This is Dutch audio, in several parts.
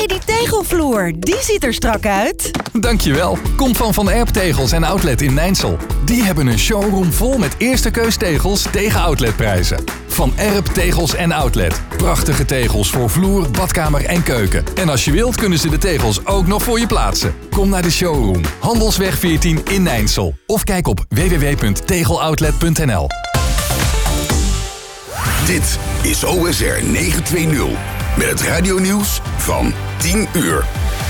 Hé, die tegelvloer, die ziet er strak uit. Dankjewel. Kom van Erp Tegels en Outlet in Nijnsel. Die hebben een showroom vol met eerste keus tegels tegen outletprijzen. Van Erp Tegels en Outlet. Prachtige tegels voor vloer, badkamer en keuken. En als je wilt kunnen ze de tegels ook nog voor je plaatsen. Kom naar de showroom. Handelsweg 14 in Nijnsel. Of kijk op www.tegeloutlet.nl. Dit is OSR 920. Met het radionieuws van 10 uur.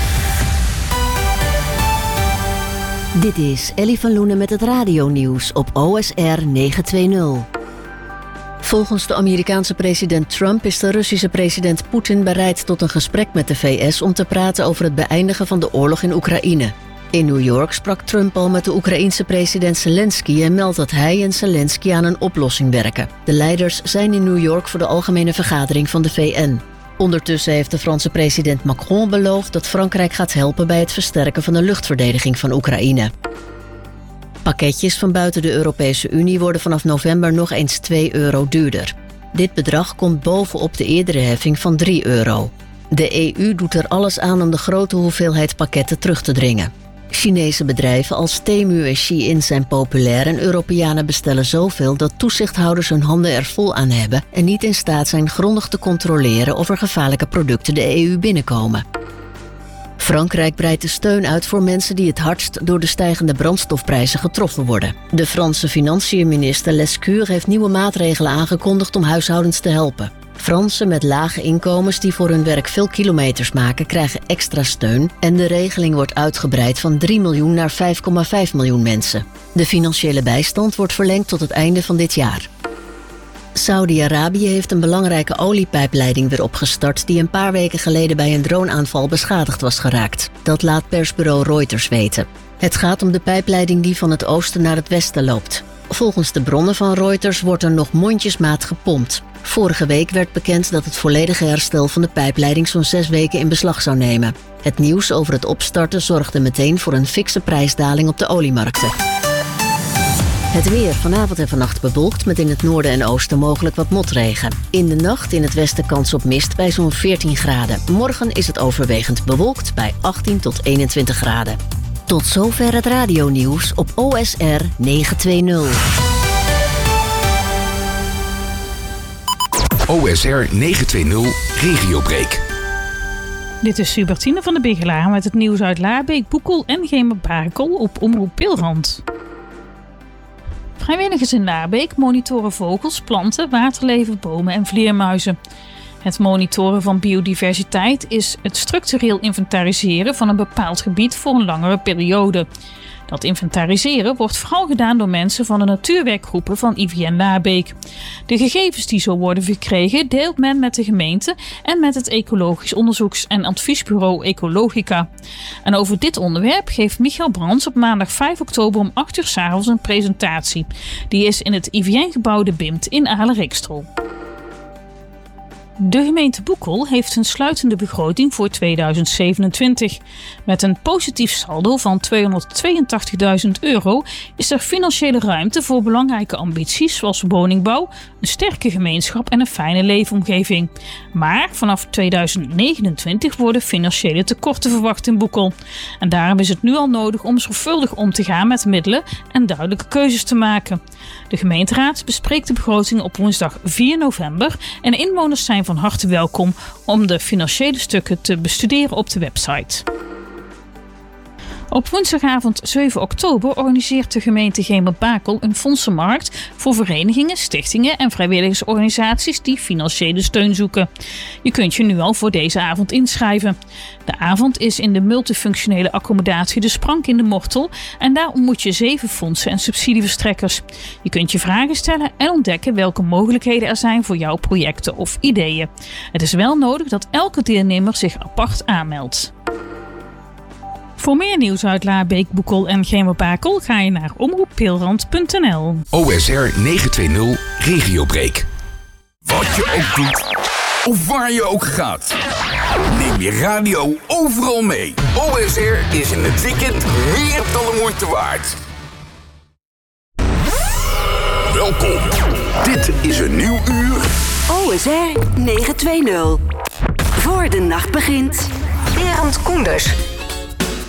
Dit is Ellie van Loenen met het radionieuws op OSR 920. Volgens de Amerikaanse president Trump is de Russische president Poetin bereid tot een gesprek met de VS om te praten over het beëindigen van de oorlog in Oekraïne. In New York sprak Trump al met de Oekraïense president Zelensky en meldt dat hij en Zelensky aan een oplossing werken. De leiders zijn in New York voor de algemene vergadering van de VN. Ondertussen heeft de Franse president Macron beloofd dat Frankrijk gaat helpen bij het versterken van de luchtverdediging van Oekraïne. Pakketjes van buiten de Europese Unie worden vanaf november nog eens €2 duurder. Dit bedrag komt bovenop de eerdere heffing van €3. De EU doet er alles aan om de grote hoeveelheid pakketten terug te dringen. Chinese bedrijven als Temu en Shein zijn populair en Europeanen bestellen zoveel dat toezichthouders hun handen er vol aan hebben en niet in staat zijn grondig te controleren of er gevaarlijke producten de EU binnenkomen. Frankrijk breidt de steun uit voor mensen die het hardst door de stijgende brandstofprijzen getroffen worden. De Franse financiën-minister Lescure heeft nieuwe maatregelen aangekondigd om huishoudens te helpen. Fransen met lage inkomens die voor hun werk veel kilometers maken, krijgen extra steun en de regeling wordt uitgebreid van 3 miljoen naar 5,5 miljoen mensen. De financiële bijstand wordt verlengd tot het einde van dit jaar. Saudi-Arabië heeft een belangrijke oliepijpleiding weer opgestart die een paar weken geleden bij een droneaanval beschadigd was geraakt. Dat laat persbureau Reuters weten. Het gaat om de pijpleiding die van het oosten naar het westen loopt. Volgens de bronnen van Reuters wordt er nog mondjesmaat gepompt. Vorige week werd bekend dat het volledige herstel van de pijpleiding zo'n 6 weken in beslag zou nemen. Het nieuws over het opstarten zorgde meteen voor een fikse prijsdaling op de oliemarkten. Het weer vanavond en vannacht bewolkt met in het noorden en oosten mogelijk wat motregen. In de nacht in het westen kans op mist bij zo'n 14 graden. Morgen is het overwegend bewolkt bij 18 tot 21 graden. Tot zover het radionieuws op OSR 920. OSR 920 Regiobreak. Dit is Hubertine van de Bigelaar met het nieuws uit Laarbeek, Boekel en Gemerbakel op Omroep Pilrand. Vrijwilligers in Laarbeek monitoren vogels, planten, waterleven, bomen en vleermuizen. Het monitoren van biodiversiteit is het structureel inventariseren van een bepaald gebied voor een langere periode. Dat inventariseren wordt vooral gedaan door mensen van de natuurwerkgroepen van IVN Laarbeek. De gegevens die zo worden verkregen deelt men met de gemeente en met het Ecologisch Onderzoeks- en Adviesbureau Ecologica. En over dit onderwerp geeft Michael Brands op maandag 5 oktober om 8 uur 's avonds een presentatie. Die is in het IVN-gebouw De Bimt in Aalen-Rikstrol. De gemeente Boekel heeft een sluitende begroting voor 2027. Met een positief saldo van €282.000 is er financiële ruimte voor belangrijke ambities zoals woningbouw, een sterke gemeenschap en een fijne leefomgeving. Maar vanaf 2029 worden financiële tekorten verwacht in Boekel. En daarom is het nu al nodig om zorgvuldig om te gaan met middelen en duidelijke keuzes te maken. De gemeenteraad bespreekt de begroting op woensdag 4 november en inwoners zijn van harte welkom om de financiële stukken te bestuderen op de website. Op woensdagavond 7 oktober organiseert de gemeente Gemerbakel een fondsenmarkt voor verenigingen, stichtingen en vrijwilligersorganisaties die financiële steun zoeken. Je kunt je nu al voor deze avond inschrijven. De avond is in de multifunctionele accommodatie De Sprank in de Mortel en daar ontmoet je 7 fondsen en subsidieverstrekkers. Je kunt je vragen stellen en ontdekken welke mogelijkheden er zijn voor jouw projecten of ideeën. Het is wel nodig dat elke deelnemer zich apart aanmeldt. Voor meer nieuws uit Laarbeek, Boekel en Gemerbakel ga je naar omroeppilrand.nl. OSR 920 Regiobreak. Wat je ook doet, of waar je ook gaat. Neem je radio overal mee. OSR is in het weekend meer dan de moeite waard. Welkom. Dit is een nieuw uur. OSR 920. Voor de nacht begint. Berend Koenders.